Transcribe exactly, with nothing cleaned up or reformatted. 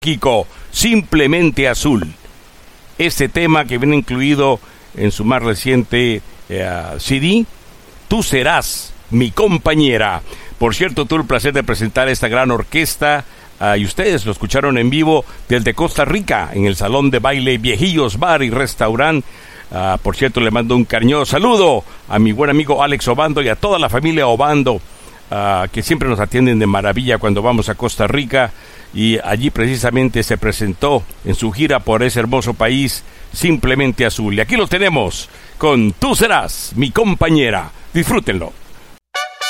Kiko, Simplemente Azul. Este tema que viene incluido en su más reciente eh, C D, Tú serás mi compañera. Por cierto, tuve el placer de presentar esta gran orquesta uh, y ustedes lo escucharon en vivo desde Costa Rica, en el Salón de Baile Viejillos Bar y Restaurant. Uh, por cierto, le mando un cariñoso saludo a mi buen amigo Alex Obando y a toda la familia Obando, uh, que siempre nos atienden de maravilla cuando vamos a Costa Rica. Y allí precisamente se presentó en su gira por ese hermoso país, Simplemente Azul. Y aquí lo tenemos con Tú serás mi compañera. Disfrútenlo.